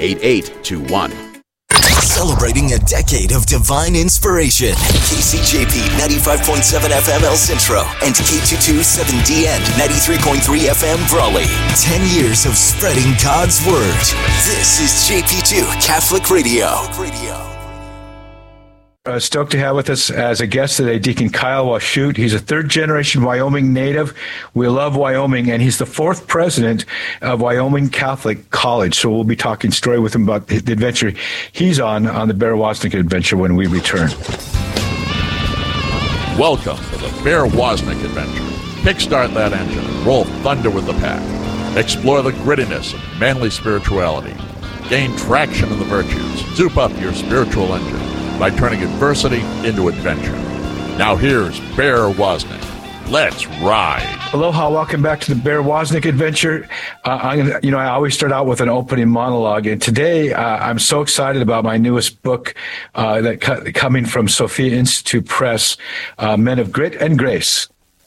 88821. Celebrating a decade of divine inspiration. KCJP 95.7 FM El Centro and K227DN 93.3 FM Brawley. 10 years of spreading God's Word. This is JP2 Catholic Radio. Stoked to have with us as a guest today Deacon Kyle Washut. He's a third-generation Wyoming native. We love Wyoming, and he's the fourth president of Wyoming Catholic College. So we'll be talking story with him about the adventure he's on the Bear Wozniak adventure when we return. Welcome to the Bear Wozniak adventure. Kickstart that engine and roll thunder with the pack. Explore the grittiness of manly spirituality. Gain traction in the virtues. Soup up your spiritual engine by turning adversity into adventure. Now here's Bear Wozniak. Let's ride. Aloha, welcome back to the Bear Wozniak adventure. I always start out with an opening monologue, and today I'm so excited about my newest book coming from Sophia Institute Press, Men of Grit and Grace,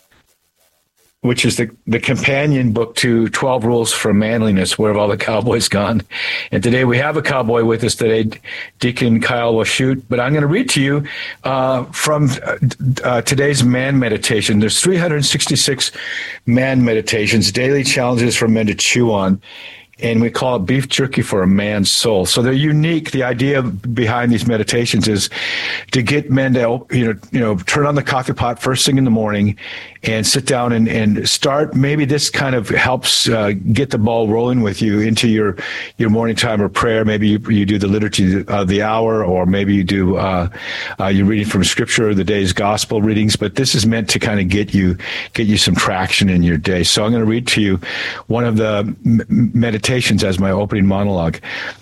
which is the companion book to 12 Rules for Manliness, Where Have All the Cowboys Gone? And today we have a cowboy with us today, Deacon Kyle Washut. But I'm going to read to you from today's man meditation. There's 366 man meditations, daily challenges for men to chew on. And we call it beef jerky for a man's soul. So they're unique. The idea behind these meditations is to get men to, turn on the coffee pot first thing in the morning and sit down and start. Maybe this kind of helps get the ball rolling with you into your morning time of prayer. Maybe you do the liturgy of the hour, or maybe you do you're reading from Scripture or the day's gospel readings. But this is meant to kind of get you some traction in your day. So I'm going to read to you one of the meditations as my opening monologue.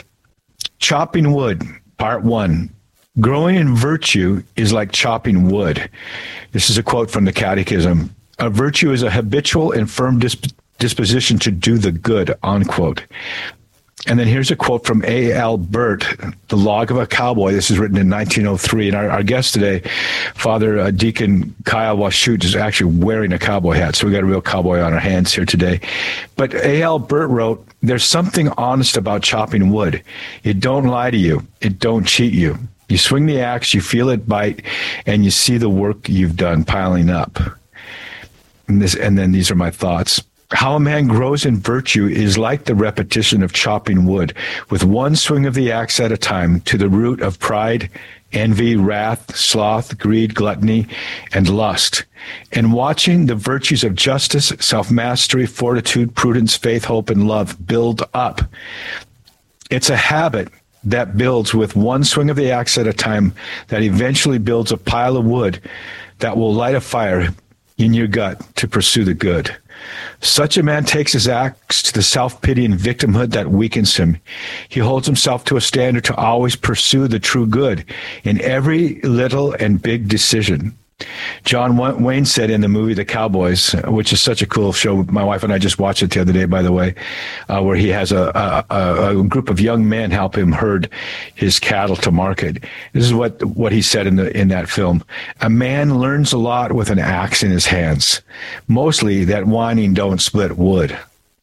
Chopping Wood, Part 1. Growing in virtue is like chopping wood. This is a quote from the Catechism. A virtue is a habitual and firm disposition to do the good, unquote. And then here's a quote from A.L. Burt, The Log of a Cowboy. This is written in 1903. And our guest today, Father Deacon Kyle Washut, is actually wearing a cowboy hat. So we got a real cowboy on our hands here today. But A.L. Burt wrote, there's something honest about chopping wood. It don't lie to you. It don't cheat you. You swing the axe, you feel it bite, and you see the work you've done piling up. And then these are my thoughts. How a man grows in virtue is like the repetition of chopping wood, with one swing of the axe at a time, to the root of pride, envy, wrath, sloth, greed, gluttony, and lust. And watching the virtues of justice, self-mastery, fortitude, prudence, faith, hope, and love build up. It's a habit that builds with one swing of the axe at a time, that eventually builds a pile of wood that will light a fire in your gut to pursue the good. Such a man takes his axe to the self-pity and victimhood that weakens him. He holds himself to a standard to always pursue the true good in every little and big decision. John Wayne said in the movie The Cowboys, which is such a cool show. My wife and I just watched it the other day, by the way, where he has a group of young men help him herd his cattle to market. This is what he said in that film. A man learns a lot with an axe in his hands. Mostly that whining don't split wood.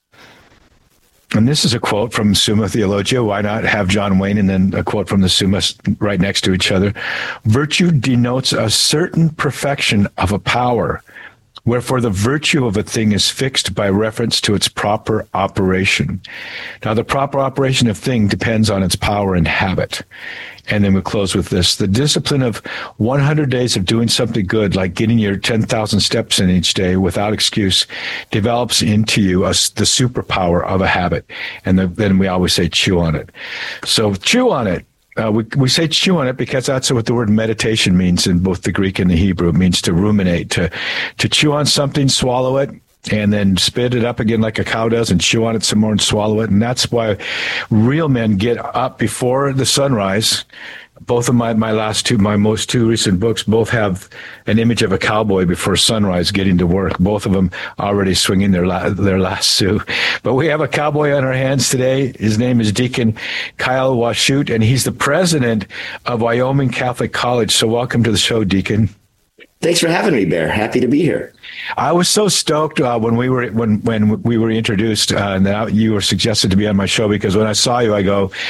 And this is a quote from Summa Theologia. Why not have John Wayne and then a quote from the Summa right next to each other? Virtue denotes a certain perfection of a power, wherefore the virtue of a thing is fixed by reference to its proper operation. Now, the proper operation of thing depends on its power and habit. And then we close with this. The discipline of 100 days of doing something good, like getting your 10,000 steps in each day without excuse, develops into you the superpower of a habit. And then we always say chew on it. So chew on it. We say chew on it because that's what the word meditation means in both the Greek and the Hebrew. It means to ruminate, to chew on something, swallow it, and then spit it up again like a cow does and chew on it some more and swallow it. And that's why real men get up before the sunrise. Both of my most two recent books both have an image of a cowboy before sunrise getting to work. Both of them already swinging their lasso. But we have a cowboy on our hands today. His name is Deacon Kyle Washut, and he's the president of Wyoming Catholic College. So welcome to the show, Deacon. Thanks for having me, Bear. Happy to be here. I was so stoked when we were introduced and that you were suggested to be on my show, because when I saw you, I go,